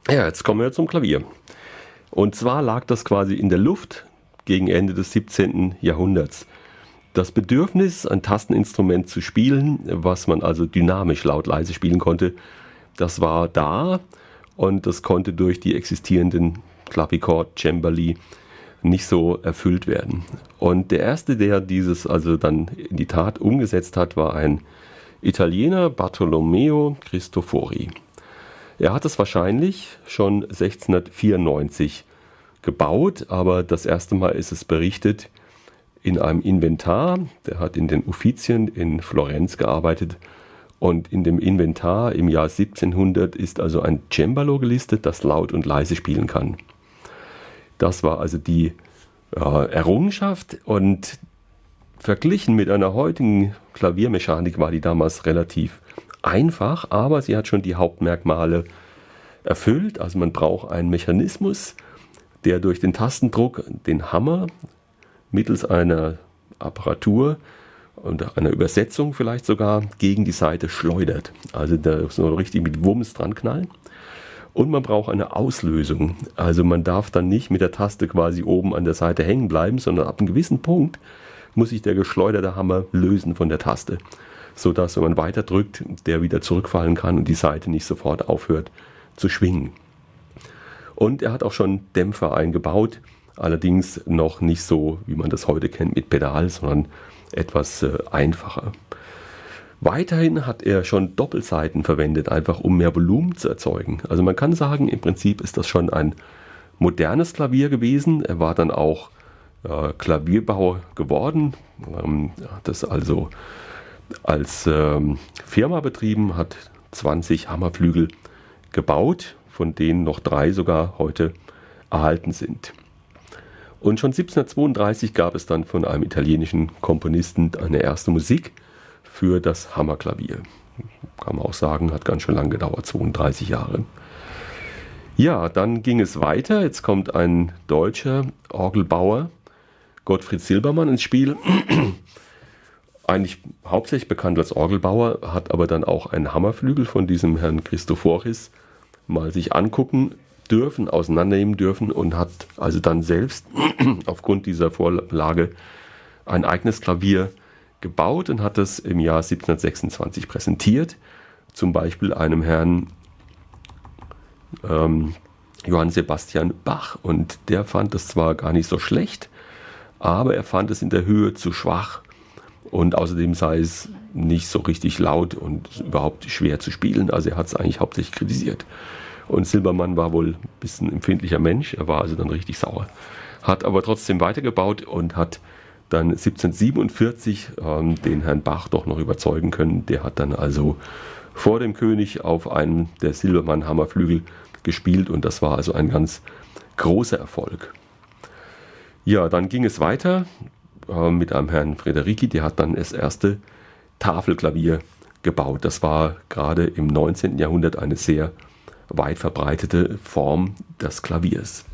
Ja, jetzt kommen wir zum Klavier. Und zwar lag das quasi in der Luft gegen Ende des 17. Jahrhunderts. Das Bedürfnis, ein Tasteninstrument zu spielen, was man also dynamisch laut-leise spielen konnte, das war da und das konnte durch die existierenden Clavichord, Cembali nicht so erfüllt werden. Und der erste, der dieses also dann in die Tat umgesetzt hat, war ein Italiener, Bartolomeo Cristofori. Er hat es wahrscheinlich schon 1694 gebaut, aber das erste Mal ist es berichtet in einem Inventar. Der hat in den Uffizien in Florenz gearbeitet und in dem Inventar im Jahr 1700 ist also ein Cembalo gelistet, das laut und leise spielen kann. Das war also die Errungenschaft und verglichen mit einer heutigen Klaviermechanik war die damals relativ einfach, aber sie hat schon die Hauptmerkmale erfüllt. Also man braucht einen Mechanismus, der durch den Tastendruck den Hammer mittels einer Apparatur und einer Übersetzung vielleicht sogar gegen die Saite schleudert. Also da so richtig mit Wumms dran knallen. Und man braucht eine Auslösung. Also man darf dann nicht mit der Taste quasi oben an der Seite hängen bleiben, sondern ab einem gewissen Punkt muss sich der geschleuderte Hammer lösen von der Taste, sodass, wenn man weiter drückt, der wieder zurückfallen kann und die Saite nicht sofort aufhört zu schwingen. Und er hat auch schon Dämpfer eingebaut, allerdings noch nicht so, wie man das heute kennt, mit Pedal, sondern etwas einfacher. Weiterhin hat er schon Doppelsaiten verwendet, einfach um mehr Volumen zu erzeugen. Also man kann sagen, im Prinzip ist das schon ein modernes Klavier gewesen. Er war dann auch Klavierbauer geworden, hat das also als Firma betrieben, hat 20 Hammerflügel gebaut, von denen noch 3 sogar heute erhalten sind. Und schon 1732 gab es dann von einem italienischen Komponisten eine erste Musik für das Hammerklavier. Kann man auch sagen, hat ganz schön lang gedauert, 32 Jahre. Ja, dann ging es weiter. Jetzt kommt ein deutscher Orgelbauer, Gottfried Silbermann, ins Spiel. Eigentlich hauptsächlich bekannt als Orgelbauer, hat aber dann auch einen Hammerflügel von diesem Herrn Christoforis mal sich angucken dürfen, auseinandernehmen dürfen und hat also dann selbst aufgrund dieser Vorlage ein eigenes Klavier gebaut und hat es im Jahr 1726 präsentiert, zum Beispiel einem Herrn Johann Sebastian Bach. Und der fand es zwar gar nicht so schlecht, aber er fand es in der Höhe zu schwach und außerdem sei es nicht so richtig laut und überhaupt schwer zu spielen. Also er hat es eigentlich hauptsächlich kritisiert. Und Silbermann war wohl ein bisschen empfindlicher Mensch, er war also dann richtig sauer. Hat aber trotzdem weitergebaut und hat dann 1747 den Herrn Bach doch noch überzeugen können. Der hat dann also vor dem König auf einem der Silbermann-Hammerflügel gespielt und das war also ein ganz großer Erfolg. Ja, dann ging es weiter mit einem Herrn Frederici, der hat dann das erste Tafelklavier gebaut. Das war gerade im 19. Jahrhundert eine sehr weit verbreitete Form des Klaviers.